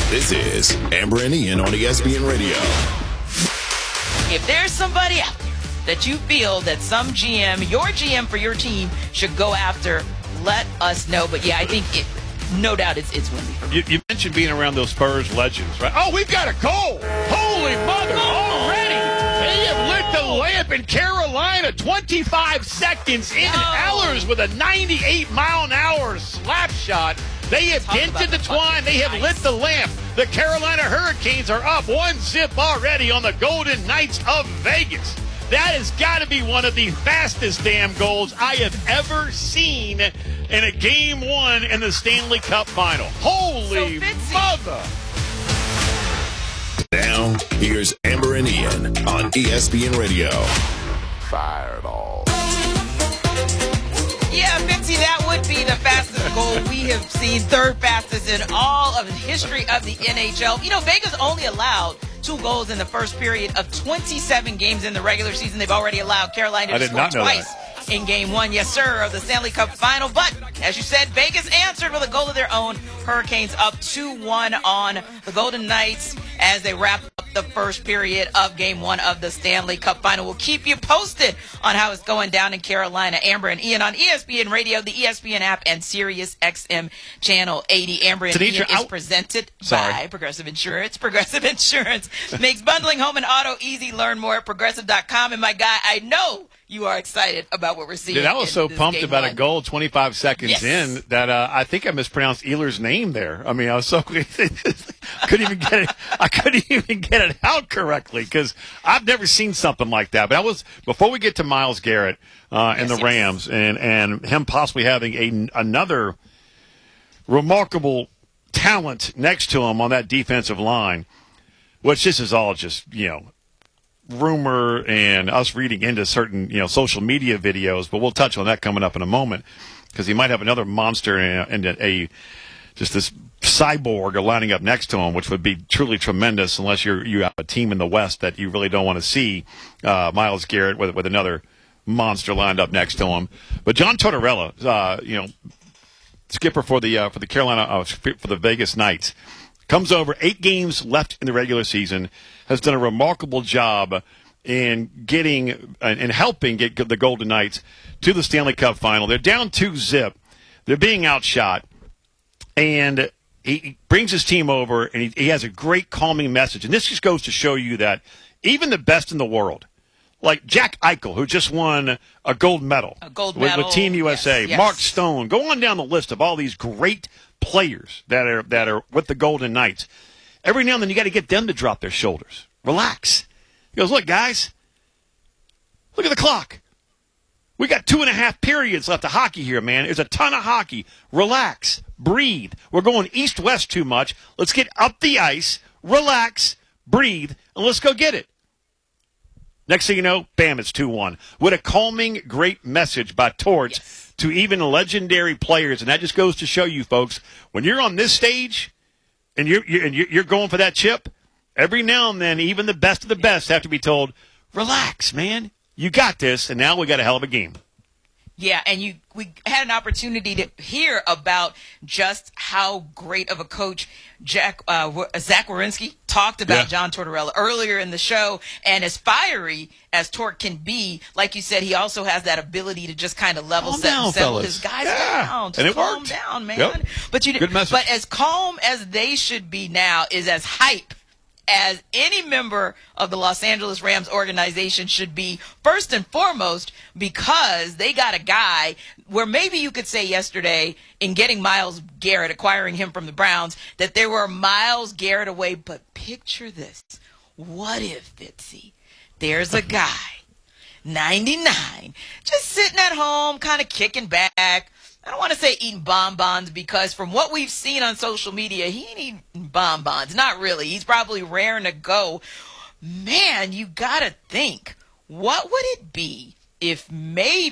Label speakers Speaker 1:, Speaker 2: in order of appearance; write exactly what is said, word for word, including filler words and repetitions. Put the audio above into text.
Speaker 1: This is Amber and Ian on E S P N Radio.
Speaker 2: If there's somebody out there that you feel that some G M, your G M for your team, should go after, let us know. But yeah, I think it, no doubt it's it's Wemby for me.
Speaker 3: You, you mentioned being around those Spurs legends, right? Oh, we've got a goal! Holy mother! Already, they have lit the lamp in Carolina. twenty-five seconds in.
Speaker 2: Oh.
Speaker 3: Ellers with a ninety-eight mile an hour slap shot. They have
Speaker 2: Talk
Speaker 3: dented the
Speaker 2: the
Speaker 3: twine. They have
Speaker 2: ice.
Speaker 3: lit the lamp. The Carolina Hurricanes are up one zip already on the Golden Knights of Vegas. That has got to be one of the fastest damn goals I have ever seen in a game one in the Stanley Cup final. Holy
Speaker 2: So
Speaker 3: mother!
Speaker 1: Now, here's Amber and Ian on E S P N Radio.
Speaker 4: Fire it all.
Speaker 2: Yeah, Fitzy, that would be the fastest goal we have seen, third fastest in all of the history of the N H L. You know, Vegas only allowed two goals in the first period of twenty-seven games in the regular season. They've already allowed Carolina
Speaker 3: I
Speaker 2: to
Speaker 3: did
Speaker 2: score
Speaker 3: not know
Speaker 2: twice
Speaker 3: that.
Speaker 2: in game one, yes, sir, of the Stanley Cup final. But, as you said, Vegas answered with a goal of their own. Hurricanes up two one on the Golden Knights as they wrap up the first period of game one of the Stanley Cup final. We'll keep you posted on how it's going down in Carolina. Amber and Ian on E S P N Radio, the E S P N app, and Sirius X M Channel eighty. Amber and
Speaker 3: Tanisha,
Speaker 2: Ian is
Speaker 3: I-
Speaker 2: presented
Speaker 3: Sorry.
Speaker 2: by Progressive Insurance. Progressive Insurance makes bundling home and auto easy. Learn more at progressive dot com. And my guy, I know you are excited about what we're seeing.
Speaker 3: Dude, I was
Speaker 2: in
Speaker 3: so
Speaker 2: this
Speaker 3: pumped
Speaker 2: game
Speaker 3: about
Speaker 2: one.
Speaker 3: a goal twenty-five seconds
Speaker 2: Yes.
Speaker 3: in that uh, I think I mispronounced Ehlers' name there. I mean, I was so I couldn't even get it. I couldn't even get it out correctly because I've never seen something like that. But I was before we get to Myles Garrett uh, and
Speaker 2: Yes,
Speaker 3: the
Speaker 2: yes.
Speaker 3: Rams and and him possibly having a another remarkable talent next to him on that defensive line, which this is all just you know. rumor and us reading into certain, you know, social media videos, but we'll touch on that coming up in a moment because he might have another monster and a, a just this cyborg lining up next to him, which would be truly tremendous unless you're you have a team in the West that you really don't want to see uh, Myles Garrett with with another monster lined up next to him. But John Tortorella, uh, you know, skipper for the uh, for the Carolina uh, for the Vegas Knights. Comes over, eight games left in the regular season, has done a remarkable job in getting and helping get the Golden Knights to the Stanley Cup final. They're down two zip. They're being outshot. And he brings his team over, and he, he has a great calming message. And this just goes to show you that even the best in the world, like Jack Eichel, who just won a gold medal,
Speaker 2: A gold
Speaker 3: with,
Speaker 2: medal,
Speaker 3: with Team U S A,
Speaker 2: yes, yes.
Speaker 3: Mark Stone, go on down the list of all these great players that are that are with the Golden Knights. Every now and then you got to get them to drop their shoulders. Relax. He goes, look, guys, look at the clock. We got two and a half periods left of hockey here, man. There's a ton of hockey. Relax. Breathe. We're going east-west too much. Let's get up the ice, relax, breathe, and let's go get it. Next thing you know, bam, it's two one. What a calming, great message by Torts
Speaker 2: Yes.
Speaker 3: to even legendary players. And that just goes to show you, folks, when you're on this stage and you're, you're, and you're you're going for that chip, every now and then, even the best of the best have to be told, relax, man. You got this, and now we got a hell of a game.
Speaker 2: Yeah, and you we had an opportunity to hear about just how great of a coach Jack uh, Zach Werenski talked about
Speaker 3: Yeah.
Speaker 2: John Tortorella earlier in the show, and as fiery as Tort can be, like you said, he also has that ability to just kind of level
Speaker 3: Calm
Speaker 2: set
Speaker 3: down,
Speaker 2: and settle
Speaker 3: fellas.
Speaker 2: his guys
Speaker 3: Yeah,
Speaker 2: down. Just
Speaker 3: and it
Speaker 2: calm
Speaker 3: worked.
Speaker 2: down, man.
Speaker 3: Yep.
Speaker 2: But you
Speaker 3: Good message.
Speaker 2: but as calm as they should be now is as hype as any member of the Los Angeles Rams organization should be, first and foremost, because they got a guy where maybe you could say yesterday in getting Myles Garrett, acquiring him from the Browns, that they were Myles Garrett away. But picture this. What if, Fitzy, there's a guy, ninety-nine, just sitting at home, kind of kicking back. I don't want to say eating bonbons because from what we've seen on social media, he ain't eating bonbons. Not really. He's probably raring to go. Man, you got to think, what would it be if maybe